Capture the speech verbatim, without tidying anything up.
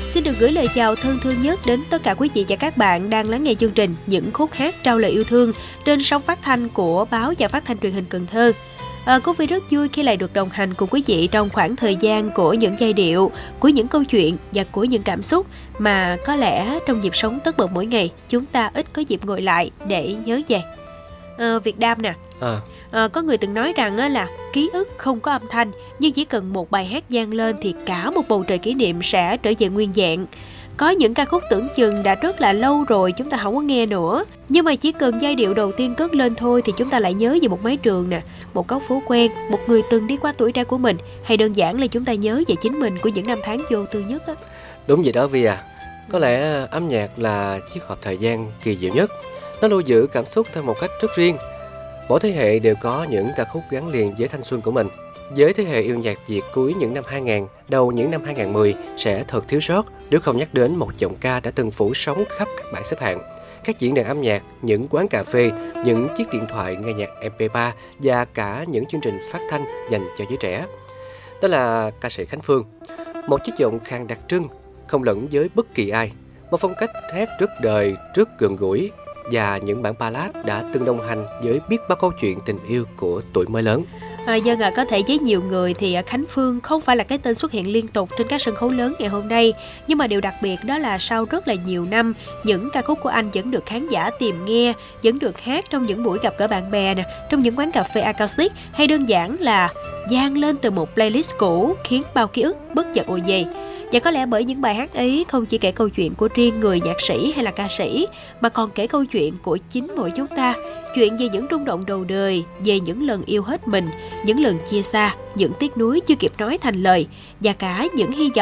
Xin được gửi lời chào thân thương nhất đến tất cả quý vị và các bạn đang lắng nghe chương trình Những khúc hát trao lời yêu thương trên sóng phát thanh của báo và phát thanh truyền hình Cần Thơ. À, Cô Vy rất vui khi lại được đồng hành cùng quý vị trong khoảng thời gian của những giai điệu, của những câu chuyện và của những cảm xúc mà có lẽ trong nhịp sống tất bật mỗi ngày chúng ta ít có dịp ngồi lại để nhớ về. À, Việt Nam nè. À. À, có người từng nói rằng á, là ký ức không có âm thanh, nhưng chỉ cần một bài hát vang lên thì cả một bầu trời kỷ niệm sẽ trở về nguyên dạng. Có những ca khúc tưởng chừng đã rất là lâu rồi chúng ta không có nghe nữa, nhưng mà chỉ cần giai điệu đầu tiên cất lên thôi thì chúng ta lại nhớ về một mái trường nè, một góc phố quen, một người từng đi qua tuổi trẻ của mình, hay đơn giản là chúng ta nhớ về chính mình của những năm tháng vô tư nhất á. Đúng vậy đó Vi à. Có lẽ âm nhạc là chiếc hộp thời gian kỳ diệu nhất. Nó lưu giữ cảm xúc theo một cách rất riêng. Mỗi thế hệ đều có những ca khúc gắn liền với thanh xuân của mình. Với thế hệ yêu nhạc Việt cuối những năm hai nghìn, đầu những năm hai nghìn mười sẽ thật thiếu sót nếu không nhắc đến một giọng ca đã từng phủ sóng khắp các bảng xếp hạng, các diễn đàn âm nhạc, những quán cà phê, những chiếc điện thoại nghe nhạc em pê ba và cả những chương trình phát thanh dành cho giới trẻ. Đó là ca sĩ Khánh Phương. Một chiếc giọng khàn đặc trưng, không lẫn với bất kỳ ai. Một phong cách hát rất đời, rất gần gũi và những bản ballad đã từng đồng hành với biết bao câu chuyện tình yêu của tuổi mới lớn. À, dân à, có thể với nhiều người thì Khánh Phương không phải là cái tên xuất hiện liên tục trên các sân khấu lớn ngày hôm nay, nhưng mà điều đặc biệt đó là sau rất là nhiều năm, những ca khúc của anh vẫn được khán giả tìm nghe, vẫn được hát trong những buổi gặp gỡ bạn bè nè, trong những quán cà phê acoustic, hay đơn giản là vang lên từ một playlist cũ khiến bao ký ức bất chợt ùa về. Và có lẽ bởi những bài hát ấy không chỉ kể câu chuyện của riêng người nhạc sĩ hay là ca sĩ, mà còn kể câu chuyện của chính mỗi chúng ta. Chuyện về những rung động đầu đời, về những lần yêu hết mình, những lần chia xa, những tiếc nuối chưa kịp nói thành lời, và cả những hy vọng